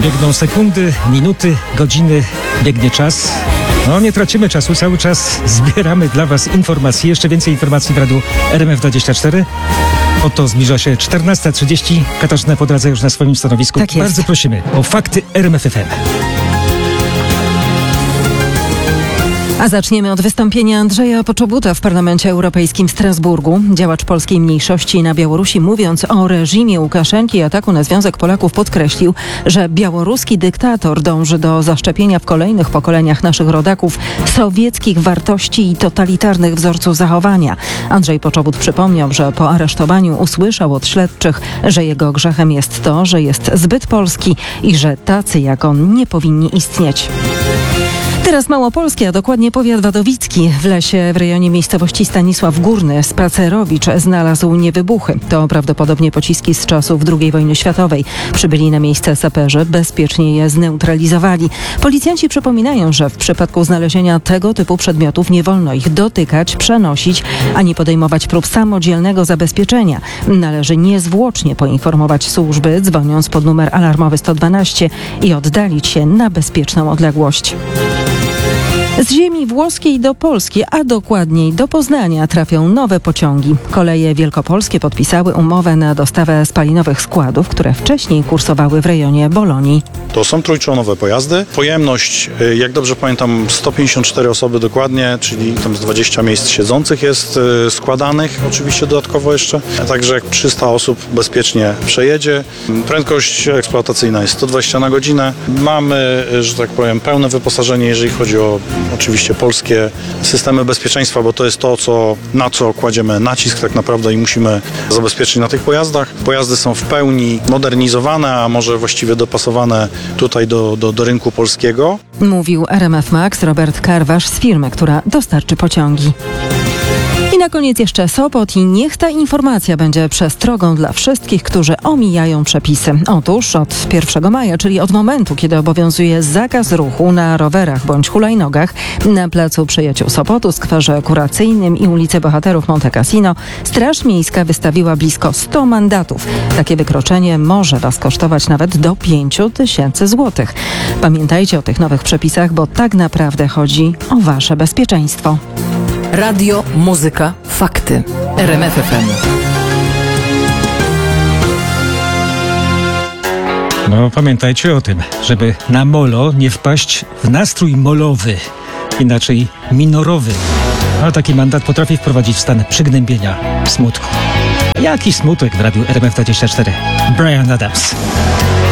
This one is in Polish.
Biegną sekundy, minuty, godziny, biegnie czas. No, nie tracimy czasu, cały czas zbieramy dla Was informacje. Jeszcze więcej informacji w radiu RMF24. Oto zbliża się 14:30. Katarzyna Podradza już na swoim stanowisku. Tak jest. Bardzo prosimy o fakty RMF FM. A zaczniemy od wystąpienia Andrzeja Poczobuta w Parlamencie Europejskim w Strasburgu. Działacz polskiej mniejszości na Białorusi, mówiąc o reżimie Łukaszenki i ataku na Związek Polaków, podkreślił, że białoruski dyktator dąży do zaszczepienia w kolejnych pokoleniach naszych rodaków sowieckich wartości i totalitarnych wzorców zachowania. Andrzej Poczobut przypomniał, że po aresztowaniu usłyszał od śledczych, że jego grzechem jest to, że jest zbyt polski i że tacy jak on nie powinni istnieć. Teraz Małopolskie, a dokładnie powiat wadowicki. W lesie w rejonie miejscowości Stanisław Górny Spacerowicz znalazł niewybuchy. To prawdopodobnie pociski z czasów II wojny światowej. Przybyli na miejsce saperzy, bezpiecznie je zneutralizowali. Policjanci przypominają, że w przypadku znalezienia tego typu przedmiotów nie wolno ich dotykać, przenosić, ani podejmować prób samodzielnego zabezpieczenia. Należy niezwłocznie poinformować służby, dzwoniąc pod numer alarmowy 112 i oddalić się na bezpieczną odległość. Z ziemi włoskiej do Polski, a dokładniej do Poznania trafią nowe pociągi. Koleje wielkopolskie podpisały umowę na dostawę spalinowych składów, które wcześniej kursowały w rejonie Bolonii. To są trójczołowe pojazdy. Pojemność, jak dobrze pamiętam, 154 osoby dokładnie, czyli tam z 20 miejsc siedzących jest składanych, oczywiście dodatkowo jeszcze. Także jak 300 osób bezpiecznie przejedzie. Prędkość eksploatacyjna jest 120 na godzinę. Mamy, że tak powiem, pełne wyposażenie, jeżeli chodzi o oczywiście polskie systemy bezpieczeństwa, bo to jest to, na co kładziemy nacisk tak naprawdę i musimy zabezpieczyć na tych pojazdach. Pojazdy są w pełni modernizowane, a może właściwie dopasowane tutaj do rynku polskiego. Mówił RMF Max Robert Karwasz z firmy, która dostarczy pociągi. I na koniec jeszcze Sopot i niech ta informacja będzie przestrogą dla wszystkich, którzy omijają przepisy. Otóż od 1 maja, czyli od momentu, kiedy obowiązuje zakaz ruchu na rowerach bądź hulajnogach na placu Przyjaciół Sopotu, skwerze Kuracyjnym i ulicy Bohaterów Monte Cassino, Straż Miejska wystawiła blisko 100 mandatów. Takie wykroczenie może Was kosztować nawet do 5000 złotych. Pamiętajcie o tych nowych przepisach, bo tak naprawdę chodzi o Wasze bezpieczeństwo. Radio, muzyka, fakty. RMF FM. No, pamiętajcie o tym, żeby na molo nie wpaść w nastrój molowy, inaczej minorowy. A taki mandat potrafi wprowadzić w stan przygnębienia, smutku. Jaki smutek w radiu RMF24? Bryan Adams.